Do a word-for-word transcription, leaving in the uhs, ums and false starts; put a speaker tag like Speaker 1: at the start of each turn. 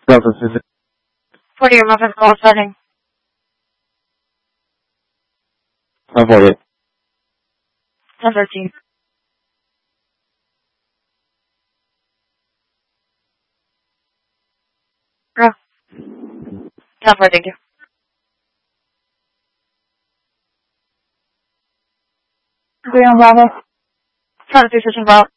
Speaker 1: Delta Susan.
Speaker 2: forty your muffin call setting.
Speaker 1: ten forty-eight.
Speaker 2: ten thirteen. Go. ten four, thank you.
Speaker 3: Green on Bravo.
Speaker 2: Front three switching Bravo.